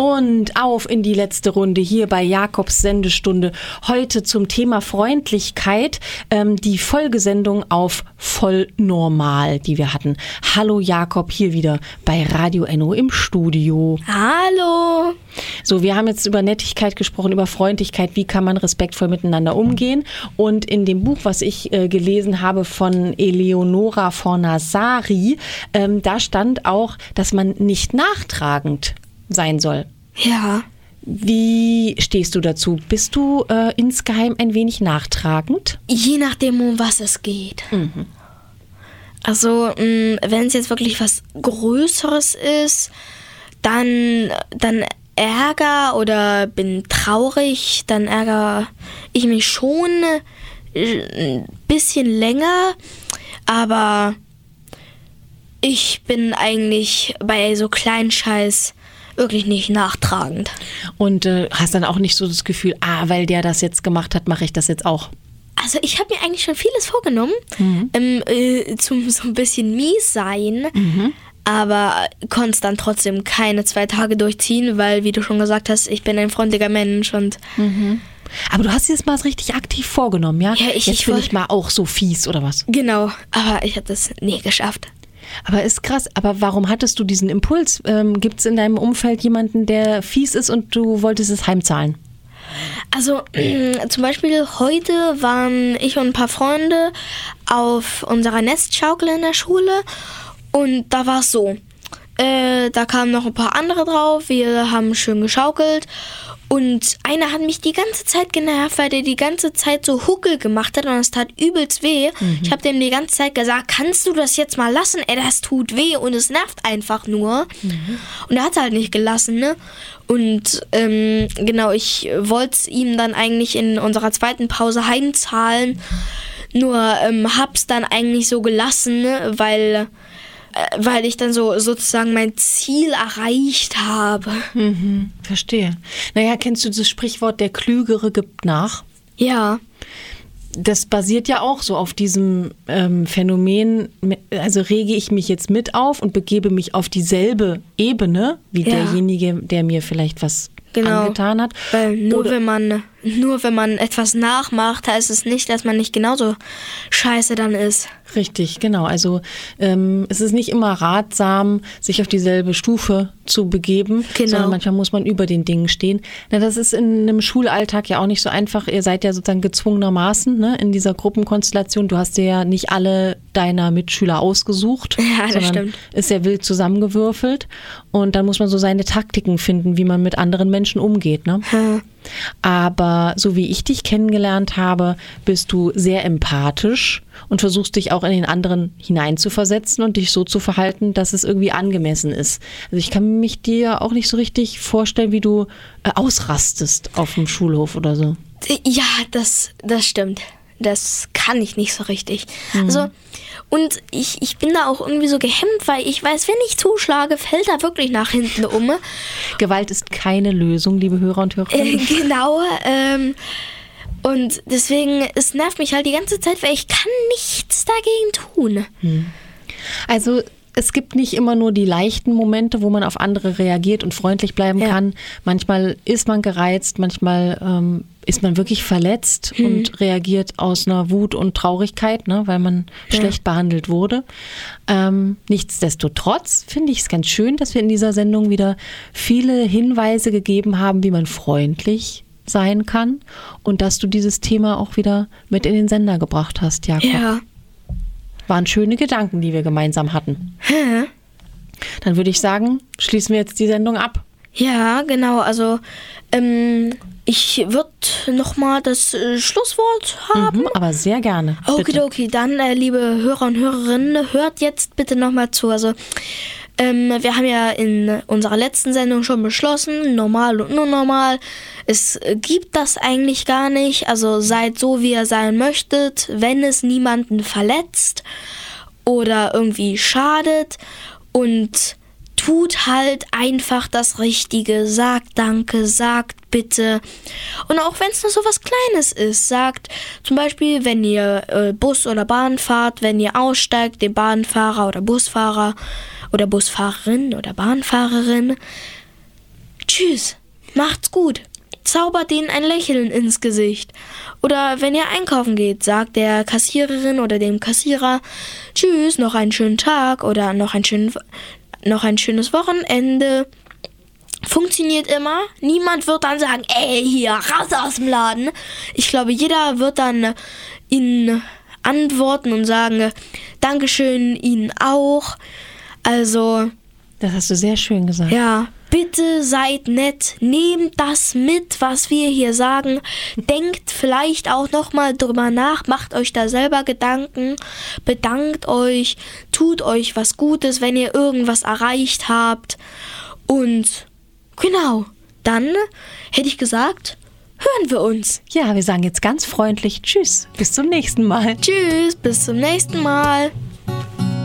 Und auf in die letzte Runde hier bei Jakobs Sendestunde. Heute zum Thema Freundlichkeit. Die Folgesendung auf Voll Normal, die wir hatten. Hallo Jakob, hier wieder bei Radio Enno im Studio. Hallo. So, wir haben jetzt über Nettigkeit gesprochen, über Freundlichkeit. Wie kann man respektvoll miteinander umgehen? Und in dem Buch, was ich gelesen habe von Eleonora Fornasari, da stand auch, dass man nicht nachtragend sein soll. Ja. Wie stehst du dazu? Bist du insgeheim ein wenig nachtragend? Je nachdem, um was es geht. Mhm. Also, wenn es jetzt wirklich was Größeres ist, dann Ärger oder bin traurig, dann ärgere ich mich schon ein bisschen länger, aber ich bin eigentlich bei so kleinen Scheiß wirklich nicht nachtragend. Und hast dann auch nicht so das Gefühl, weil der das jetzt gemacht hat, mache ich das jetzt auch? Also ich habe mir eigentlich schon vieles vorgenommen, zum so ein bisschen mies sein, aber konnte es dann trotzdem keine 2 Tage durchziehen, weil, wie du schon gesagt hast, ich bin ein freundlicher Mensch und... Aber du hast dir das mal richtig aktiv vorgenommen, ja? Ja, jetzt bin ich mal auch so fies, oder was? Genau, aber ich habe das nie geschafft. Aber ist krass, aber warum hattest du diesen Impuls? Gibt es in deinem Umfeld jemanden, der fies ist und du wolltest es heimzahlen? Also zum Beispiel heute waren ich und ein paar Freunde auf unserer Nestschaukel in der Schule und da war es so, da kamen noch ein paar andere drauf, wir haben schön geschaukelt und einer hat mich die ganze Zeit genervt, weil der die ganze Zeit so Huckel gemacht hat und es tat übelst weh. Ich habe dem die ganze Zeit gesagt, kannst du das jetzt mal lassen? Das tut weh und es nervt einfach nur. Und er hat es halt nicht gelassen, ne? Und genau, ich wollte es ihm dann eigentlich in unserer zweiten Pause heimzahlen, nur hab's dann eigentlich so gelassen, ne? weil ich dann so sozusagen mein Ziel erreicht habe. Verstehe. Naja, kennst du das Sprichwort, der Klügere gibt nach? Ja. Das basiert ja auch so auf diesem Phänomen, also rege ich mich jetzt mit auf und begebe mich auf dieselbe Ebene wie derjenige, der mir vielleicht was angetan hat. Weil nur wenn man etwas nachmacht, heißt es nicht, dass man nicht genauso scheiße dann ist. Richtig, genau. Also es ist nicht immer ratsam, sich auf dieselbe Stufe zu begeben, sondern manchmal muss man über den Dingen stehen. Na, das ist in einem Schulalltag ja auch nicht so einfach. Ihr seid ja sozusagen gezwungenermaßen, ne, in dieser Gruppenkonstellation. Du hast dir ja nicht alle deiner Mitschüler ausgesucht, das stimmt. Ist ja wild zusammengewürfelt. Und dann muss man so seine Taktiken finden, wie man mit anderen Menschen umgeht, ne? Aber so wie ich dich kennengelernt habe, bist du sehr empathisch und versuchst dich auch in den anderen hineinzuversetzen und dich so zu verhalten, dass es irgendwie angemessen ist. Also ich kann mich dir auch nicht so richtig vorstellen, wie du ausrastest auf dem Schulhof oder so. Ja, das stimmt. Das kann ich nicht so richtig. Also, und ich bin da auch irgendwie so gehemmt, weil ich weiß, wenn ich zuschlage, fällt er wirklich nach hinten um. Gewalt ist keine Lösung, liebe Hörer und Hörerinnen. Genau. Und deswegen, es nervt mich halt die ganze Zeit, weil ich kann nichts dagegen tun. Also es gibt nicht immer nur die leichten Momente, wo man auf andere reagiert und freundlich bleiben kann. Manchmal ist man gereizt, manchmal ist man wirklich verletzt und reagiert aus einer Wut und Traurigkeit, ne, weil man schlecht behandelt wurde. Nichtsdestotrotz finde ich es ganz schön, dass wir in dieser Sendung wieder viele Hinweise gegeben haben, wie man freundlich sein kann und dass du dieses Thema auch wieder mit in den Sender gebracht hast, Jakob. Ja. Waren schöne Gedanken, die wir gemeinsam hatten. Dann würde ich sagen, schließen wir jetzt die Sendung ab. Ja, genau. Also ich würde nochmal das Schlusswort haben. Aber sehr gerne. Okay. Dann, liebe Hörer und Hörerinnen, hört jetzt bitte nochmal zu. Also wir haben ja in unserer letzten Sendung schon beschlossen, normal und unnormal. Es gibt das eigentlich gar nicht. Also seid so, wie ihr sein möchtet, wenn es niemanden verletzt oder irgendwie schadet. Und tut halt einfach das Richtige. Sagt Danke, sagt Bitte. Und auch wenn es nur so was Kleines ist, sagt zum Beispiel, wenn ihr Bus oder Bahn fahrt, wenn ihr aussteigt, dem Bahnfahrer oder Busfahrer oder Busfahrerin oder Bahnfahrerin, tschüss tschüss, macht's gut. Zaubert denen ein Lächeln ins Gesicht. Oder wenn ihr einkaufen geht, sagt der Kassiererin oder dem Kassierer, tschüss, noch einen schönen Tag oder noch ein schönes Wochenende. Funktioniert immer. Niemand wird dann sagen, ey, hier, raus aus dem Laden. Ich glaube, jeder wird dann ihnen antworten und sagen, Dankeschön, Ihnen auch. Also... Das hast du sehr schön gesagt. Ja, bitte seid nett, nehmt das mit, was wir hier sagen. Denkt vielleicht auch nochmal drüber nach, macht euch da selber Gedanken, bedankt euch, tut euch was Gutes, wenn ihr irgendwas erreicht habt. Und genau, dann hätte ich gesagt, hören wir uns. Ja, wir sagen jetzt ganz freundlich Tschüss, bis zum nächsten Mal. Tschüss, bis zum nächsten Mal.